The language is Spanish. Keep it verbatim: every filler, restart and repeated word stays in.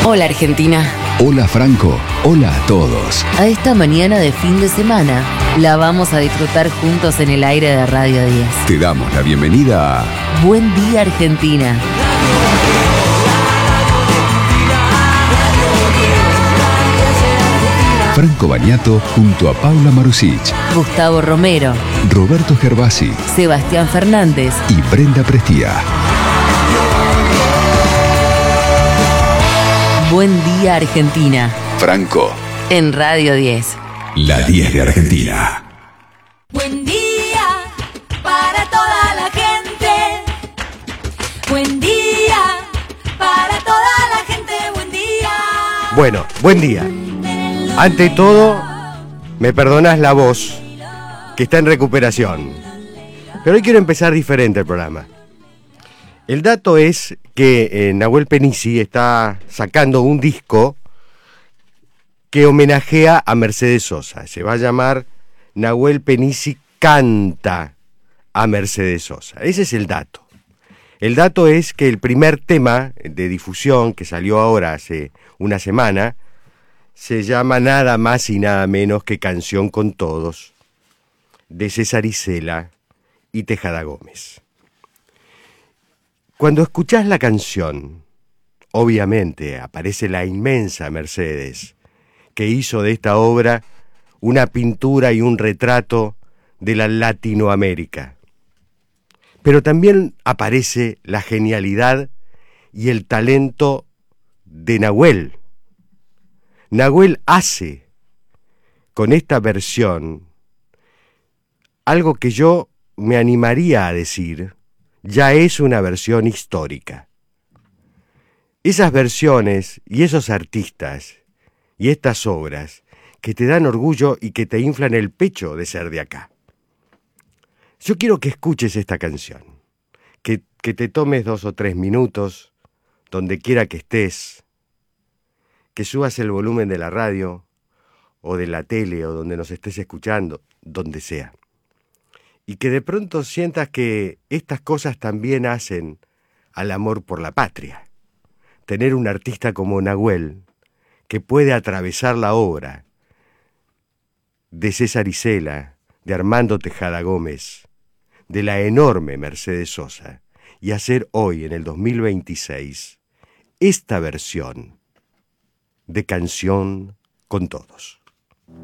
Hola Argentina. Hola Franco, hola a todos. A esta mañana de fin de semana la vamos a disfrutar juntos en el aire de Radio diez. Te damos la bienvenida a Buen día Argentina. Franco Bagnato junto a Paula Marusic, Gustavo Romero, Roberto Gervasi, Sebastián Fernández y Brenda Prestía. Buen día Argentina. Franco, En Radio diez. la diez de Argentina. Buen día para toda la gente. Buen día para toda la gente. Buen día. Bueno, buen día. Ante todo, me perdonas la voz, que está en recuperación. Pero hoy quiero empezar diferente el programa. El dato es que eh, Nahuel Penisi está sacando un disco que homenajea a Mercedes Sosa. Se va a llamar Nahuel Penisi canta a Mercedes Sosa. Ese es el dato. El dato es que el primer tema de difusión que salió ahora hace una semana se llama nada más y nada menos que Canción con Todos, de César Isela y Tejada Gómez. Cuando escuchás la canción, obviamente aparece la inmensa Mercedes, que hizo de esta obra una pintura y un retrato de la Latinoamérica. Pero también aparece la genialidad y el talento de Nahuel. Nahuel hace con esta versión algo que yo me animaría a decir, ya es una versión histórica. Esas versiones y esos artistas y estas obras que te dan orgullo y que te inflan el pecho de ser de acá. Yo quiero que escuches esta canción, que, que te tomes dos o tres minutos, donde quiera que estés, que subas el volumen de la radio o de la tele o donde nos estés escuchando, donde sea. Y que de pronto sientas que estas cosas también hacen al amor por la patria. Tener un artista como Nahuel, que puede atravesar la obra de César Isela, de Armando Tejada Gómez, de la enorme Mercedes Sosa, y hacer hoy, en el dos mil veintiséis, esta versión de Canción con Todos.